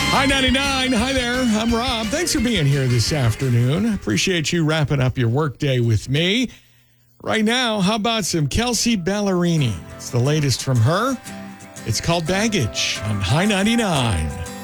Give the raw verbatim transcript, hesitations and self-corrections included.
Hi ninety-nine. Hi there. I'm Rob. Thanks for being here this afternoon. Appreciate you wrapping up your workday with me. Right now, how about some Kelsea Ballerini? It's the latest from her. It's called Baggage on Hi ninety-nine.